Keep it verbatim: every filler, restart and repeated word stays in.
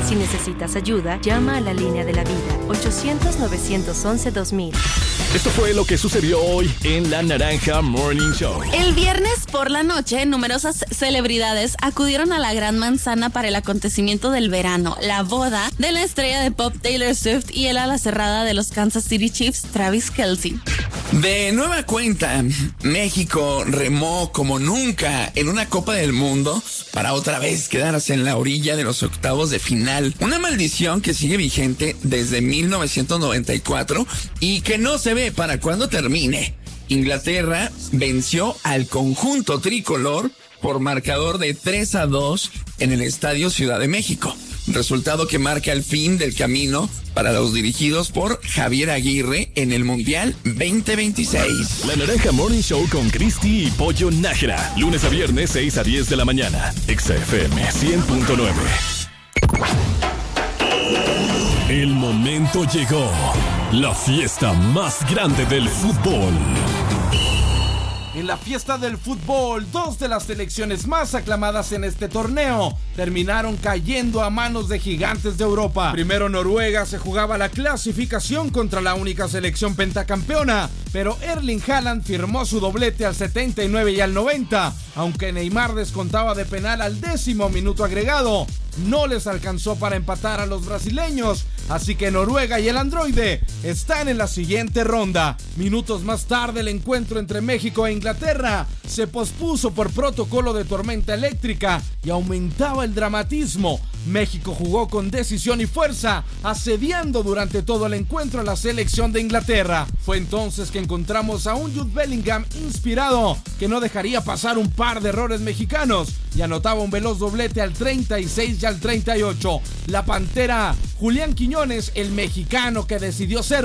Si necesitas ayuda, llama a la línea de la vida, ochocientos, novecientos once, dos mil. Esto fue lo que sucedió hoy en La Naranja Morning Show. El viernes por la noche, numerosas celebridades acudieron a la Gran Manzana para el acontecimiento del verano, la boda de la estrella de pop Taylor Swift y el ala cerrada de los Kansas City Chiefs, Travis Kelce. De nueva cuenta, México remó como nunca en una Copa del Mundo para otra vez quedarse en la orilla de los octavos de final. Una maldición que sigue vigente desde mil novecientos noventa y cuatro y que no se ve para cuándo termine. Inglaterra venció al conjunto tricolor por marcador de tres a dos en el Estadio Ciudad de México. Resultado que marca el fin del camino para los dirigidos por Javier Aguirre en el Mundial veinte veintiséis. La Naranja Morning Show con Cristi y Pollo Nájera. Lunes a viernes, seis a diez de la mañana. Exa F M cien punto nueve. El momento llegó. La fiesta más grande del fútbol. En la fiesta del fútbol, dos de las selecciones más aclamadas en este torneo terminaron cayendo a manos de gigantes de Europa. Primero Noruega se jugaba la clasificación contra la única selección pentacampeona, pero Erling Haaland firmó su doblete al setenta y nueve y al noventa, aunque Neymar descontaba de penal al décimo minuto agregado. No les alcanzó para empatar a los brasileños, así que Noruega y el androide están en la siguiente ronda. Minutos más tarde, el encuentro entre México e Inglaterra se pospuso por protocolo de tormenta eléctrica y aumentaba el dramatismo. México jugó con decisión y fuerza, asediando durante todo el encuentro a la selección de Inglaterra. Fue entonces que encontramos a un Jude Bellingham inspirado, que no dejaría pasar un par de errores mexicanos y anotaba un veloz doblete al treinta y seis y al treinta y ocho. La Pantera, Julián Quiñones, el mexicano que decidió ser